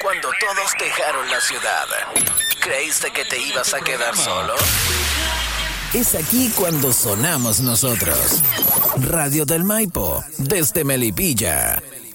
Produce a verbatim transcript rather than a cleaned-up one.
cuando todos dejaron la ciudad. ¿Creíste que te ibas a quedar solo? Es aquí cuando sonamos nosotros. Radio del Maipo, desde Melipilla.